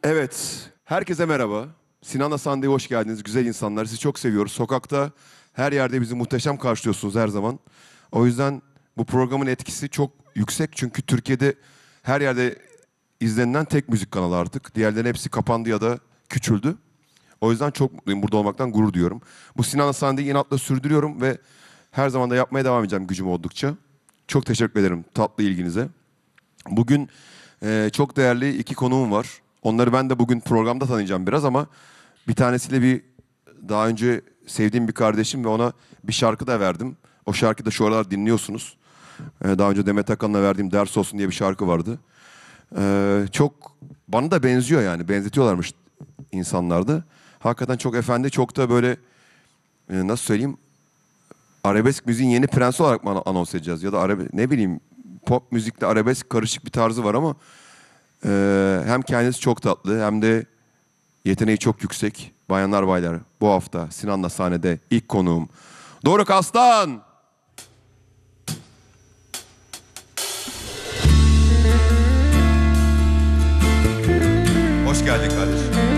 Evet, herkese merhaba. Sinan'la Sande'ye hoş geldiniz. Güzel insanlar, sizi çok seviyoruz. Sokakta, her yerde bizi muhteşem karşılıyorsunuz her zaman. O yüzden bu programın etkisi çok yüksek. Çünkü Türkiye'de her yerde izlenilen tek müzik kanalı artık. Diğerlerinin hepsi kapandı ya da küçüldü. O yüzden çok mutluyum, burada olmaktan gurur duyuyorum. Bu Sinan'la Sande'yi inatla sürdürüyorum ve her zaman da yapmaya devam edeceğim gücüm oldukça. Çok teşekkür ederim tatlı ilginize. Bugün çok değerli iki konuğum var. Onları ben de bugün programda tanıyacağım biraz ama bir tanesiyle daha önce sevdiğim bir kardeşim ve ona bir şarkı da verdim. O şarkıyı da şu aralar dinliyorsunuz. Daha önce Demet Akalın'a verdiğim Ders Olsun diye bir şarkı vardı. Çok bana da benziyor yani. Benzetiyorlarmış insanlarda. Hakikaten çok efendi, çok da böyle nasıl söyleyeyim? Arabesk müziğin yeni prensi olarak mı anons edeceğiz? Ya da ne bileyim, pop müzikle arabesk karışık bir tarzı var ama hem kendisi çok tatlı hem de yeteneği çok yüksek. Bayanlar baylar, bu hafta Sinan'la sahnede ilk konuğum Doruk Aslan. Hoş geldin kardeşim.